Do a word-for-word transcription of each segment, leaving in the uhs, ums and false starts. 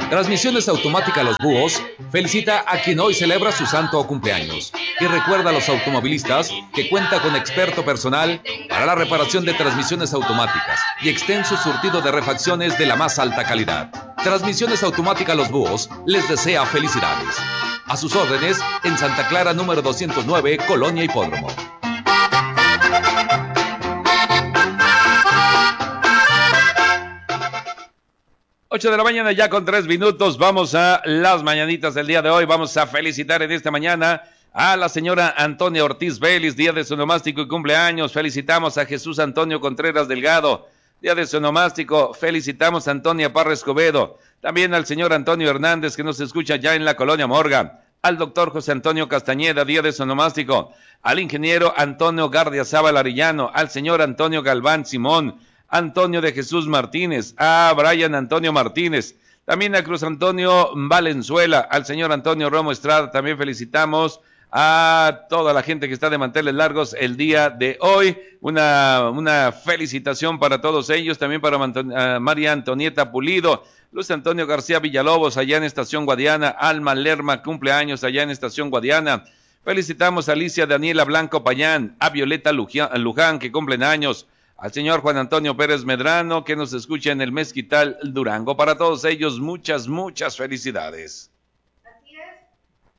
Transmisiones Automáticas Los Búhos felicita a quien hoy celebra su santo o cumpleaños y recuerda a los automovilistas que cuenta con experto personal para la reparación de transmisiones automáticas y extenso surtido de refacciones de la más alta calidad. Transmisiones Automáticas Los Búhos les desea felicidades. A sus órdenes en Santa Clara número doscientos nueve, Colonia Hipódromo. ocho de la mañana ya con tres minutos, vamos a las mañanitas del día de hoy, vamos a felicitar en esta mañana a la señora Antonia Ortiz Vélez, día de su onomástico y cumpleaños. Felicitamos a Jesús Antonio Contreras Delgado, día de su onomástico. Felicitamos a Antonia Parra Escobedo, también al señor Antonio Hernández que nos escucha ya en la Colonia Morgan, al doctor José Antonio Castañeda, día de su onomástico, al ingeniero Antonio Gardiazabal Arellano, al señor Antonio Galván Simón, Antonio de Jesús Martínez, a Brian Antonio Martínez, también a Cruz Antonio Valenzuela, al señor Antonio Romo Estrada. También felicitamos a toda la gente que está de manteles largos el día de hoy. Una, una felicitación para todos ellos, también para uh, María Antonieta Pulido, Luis Antonio García Villalobos allá en Estación Guadiana, Alma Lerma cumpleaños allá en Estación Guadiana. Felicitamos a Alicia Daniela Blanco Payán, a Violeta Luján que cumplen años, al señor Juan Antonio Pérez Medrano, que nos escucha en el Mezquital Durango. Para todos ellos, muchas, muchas felicidades. Así es.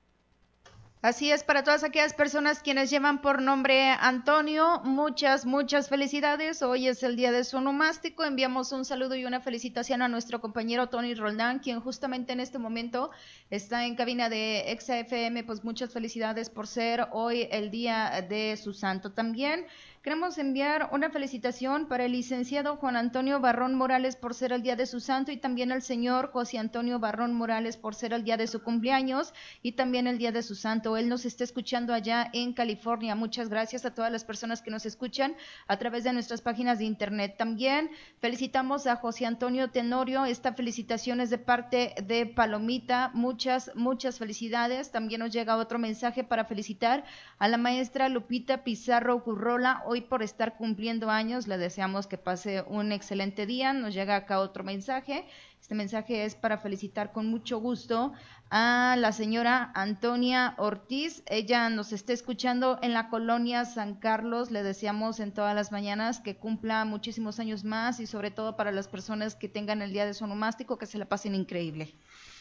Así es, para todas aquellas personas quienes llevan por nombre Antonio, muchas, muchas felicidades. Hoy es el día de su onomástico. Enviamos un saludo y una felicitación a nuestro compañero Tony Roldán, quien justamente en este momento está en cabina de Exa F M. Pues muchas felicidades por ser hoy el día de su santo. También queremos enviar una felicitación para el licenciado Juan Antonio Barrón Morales por ser el día de su santo, y también al señor José Antonio Barrón Morales por ser el día de su cumpleaños y también el día de su santo. Él nos está escuchando allá en California. Muchas gracias a todas las personas que nos escuchan a través de nuestras páginas de internet. También felicitamos a José Antonio Tenorio. Esta felicitación es de parte de Palomita. Muchas, muchas felicidades. También nos llega otro mensaje para felicitar a la maestra Lupita Pizarro Currola, hoy por estar cumpliendo años. Le deseamos que pase un excelente día. Nos llega acá otro mensaje. Este mensaje es para felicitar con mucho gusto a la señora Antonia Ortiz. Ella nos está escuchando en la colonia San Carlos. Le deseamos en todas las mañanas que cumpla muchísimos años más, y sobre todo para las personas que tengan el día de su onomástico, que se la pasen increíble.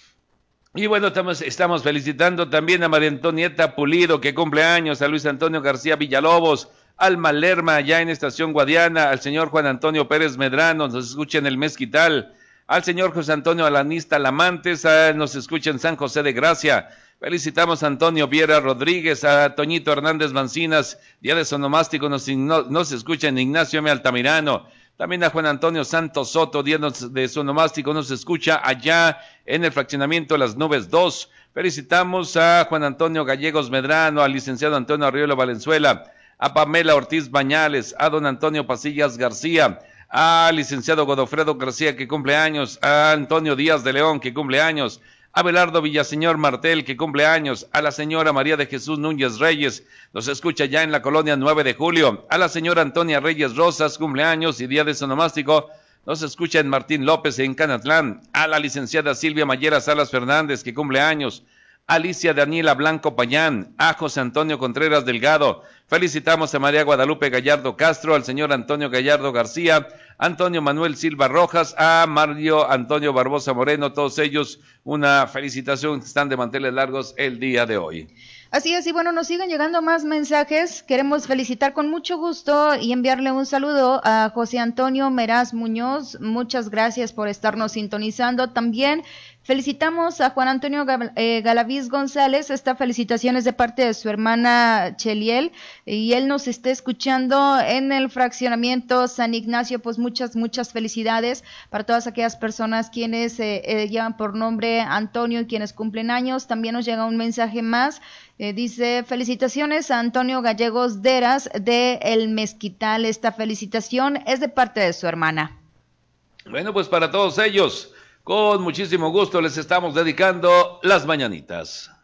Y bueno, estamos, estamos felicitando también a María Antonieta Pulido, que cumple años, a Luis Antonio García Villalobos, Alma Lerma allá en Estación Guadiana, al señor Juan Antonio Pérez Medrano, nos escucha en el Mezquital, al señor José Antonio Alanista Lamantes, a, nos escucha en San José de Gracia. Felicitamos a Antonio Viera Rodríguez, a Toñito Hernández Mancinas, día de su onomástico, nos, no, nos escucha en Ignacio M. Altamirano. También a Juan Antonio Santos Soto, día de su onomástico, nos escucha allá en el fraccionamiento Las Nubes dos. Felicitamos a Juan Antonio Gallegos Medrano, al licenciado Antonio Arriola Valenzuela, a Pamela Ortiz Bañales, a don Antonio Pasillas García, al licenciado Godofredo García, que cumple años, a Antonio Díaz de León, que cumple años, a Belardo Villaseñor Martel, que cumple años, a la señora María de Jesús Núñez Reyes, nos escucha ya en la colonia nueve de julio, a la señora Antonia Reyes Rosas, cumple años y día de su onomástico, nos escucha en Martín López en Canatlán, a la licenciada Silvia Mayera Salas Fernández, que cumple años, Alicia Daniela Blanco Payán, a José Antonio Contreras Delgado. Felicitamos a María Guadalupe Gallardo Castro, al señor Antonio Gallardo García, Antonio Manuel Silva Rojas, a Mario Antonio Barbosa Moreno, todos ellos una felicitación, están de manteles largos el día de hoy. Así es, y bueno, nos siguen llegando más mensajes. Queremos felicitar con mucho gusto y enviarle un saludo a José Antonio Meraz Muñoz. Muchas gracias por estarnos sintonizando. También felicitamos a Juan Antonio Galaviz González. Esta felicitación es de parte de su hermana Cheliel, y él nos está escuchando en el fraccionamiento San Ignacio. Pues muchas, muchas felicidades para todas aquellas personas quienes eh, eh, llevan por nombre Antonio y quienes cumplen años. También nos llega un mensaje más. Eh, dice, felicitaciones a Antonio Gallegos Deras de El Mezquital. Esta felicitación es de parte de su hermana. Bueno, pues para todos ellos, con muchísimo gusto les estamos dedicando las mañanitas.